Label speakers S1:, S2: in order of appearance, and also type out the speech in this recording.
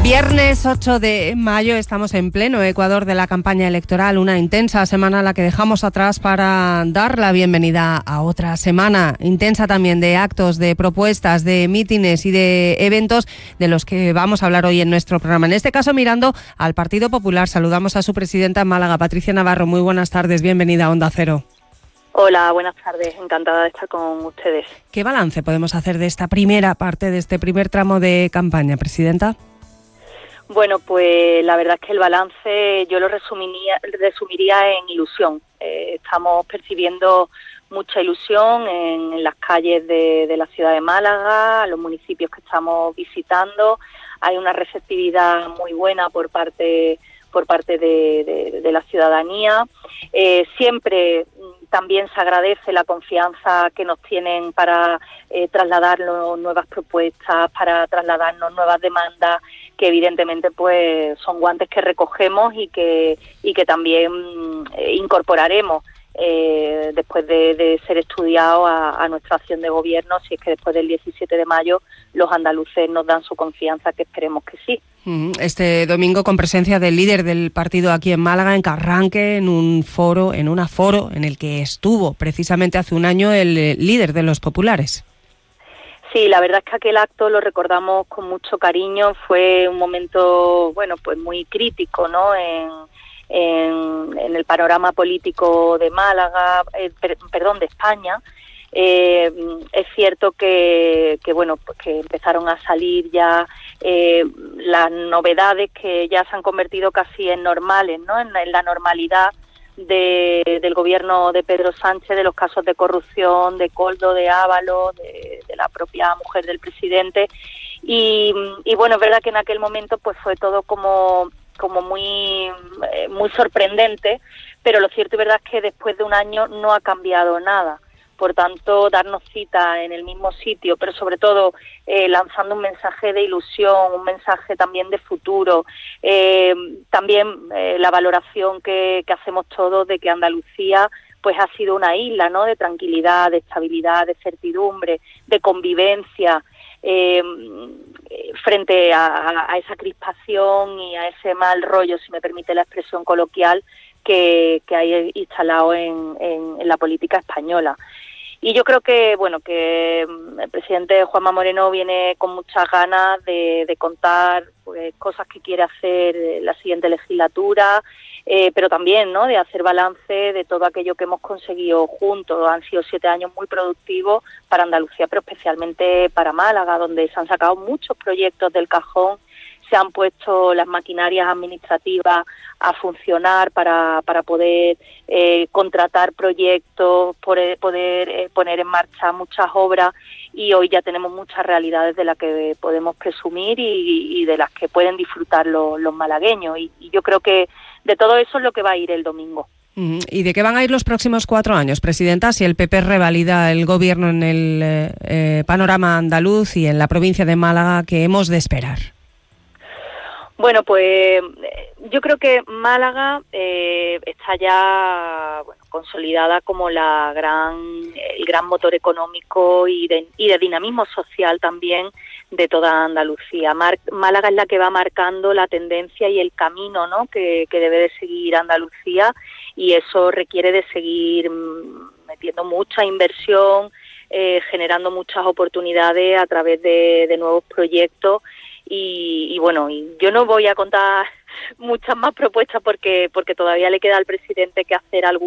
S1: Viernes 8 de mayo estamos en pleno Ecuador de la campaña electoral, una intensa semana a la que dejamos atrás para dar la bienvenida a otra semana intensa también de actos, de propuestas, de mítines y de eventos de los que vamos a hablar hoy en nuestro programa. En este caso mirando al Partido Popular, saludamos a su presidenta en Málaga, Patricia Navarro. Muy buenas tardes, bienvenida a Onda Cero.
S2: Hola, buenas tardes, encantada de estar con ustedes.
S1: ¿Qué balance podemos hacer de esta primera parte, de este primer tramo de campaña, presidenta?
S2: Bueno, pues la verdad es que el balance yo lo resumiría en ilusión. Estamos percibiendo mucha ilusión en las calles de la ciudad de Málaga, los municipios que estamos visitando. Hay una receptividad muy buena por parte de la ciudadanía. Siempre también se agradece la confianza que nos tienen para trasladarnos nuevas propuestas, para trasladarnos nuevas demandas, que evidentemente pues son guantes que recogemos y que también incorporaremos después de ser estudiado a nuestra acción de gobierno, si es que después del 17 de mayo los andaluces nos dan su confianza, que esperemos que sí.
S1: Este domingo con presencia del líder del partido aquí en Málaga, en Carranque, en un aforo en el que estuvo precisamente hace un año el líder de los populares.
S2: Sí, la verdad es que aquel acto lo recordamos con mucho cariño. Fue un momento, bueno, pues muy crítico, ¿no?, en el panorama político de Málaga, de España. Es cierto que bueno, pues que empezaron a salir ya las novedades que ya se han convertido casi en normales, ¿no?, en la normalidad del gobierno de Pedro Sánchez, de los casos de corrupción, de Koldo, de Ábalos, de la propia mujer del presidente. Y bueno, es verdad que en aquel momento pues fue todo como muy sorprendente, pero lo cierto y verdad es que después de un año no ha cambiado nada. Por tanto, darnos cita en el mismo sitio, pero sobre todo lanzando un mensaje de ilusión, un mensaje también de futuro, también la valoración que hacemos todos de que Andalucía pues ha sido una isla, ¿no?, de tranquilidad, de estabilidad, de certidumbre, de convivencia, frente a esa crispación y a ese mal rollo, si me permite la expresión coloquial, que hay instalado en la política española. Y yo creo que bueno, que el presidente Juanma Moreno viene con muchas ganas de contar pues cosas que quiere hacer la siguiente legislatura, pero también, ¿no?, de hacer balance de todo aquello que hemos conseguido juntos. Han sido 7 años muy productivos para Andalucía, pero especialmente para Málaga, donde se han sacado muchos proyectos del cajón, se han puesto las maquinarias administrativas a funcionar para poder contratar proyectos, poder poner en marcha muchas obras, y hoy ya tenemos muchas realidades de las que podemos presumir y de las que pueden disfrutar los malagueños. Y yo creo que de todo eso es lo que va a ir el domingo.
S1: ¿Y de qué van a ir los próximos 4 años, presidenta, si el PP revalida el gobierno en el panorama andaluz y en la provincia de Málaga? ¿Qué hemos de esperar?
S2: Bueno, pues yo creo que Málaga está ya consolidada como el gran motor económico y de dinamismo social también de toda Andalucía. Málaga es la que va marcando la tendencia y el camino, ¿no?, que debe de seguir Andalucía, y eso requiere de seguir metiendo mucha inversión, generando muchas oportunidades a través de nuevos proyectos. Y bueno, yo no voy a contar muchas más propuestas porque todavía le queda al presidente que hacer algo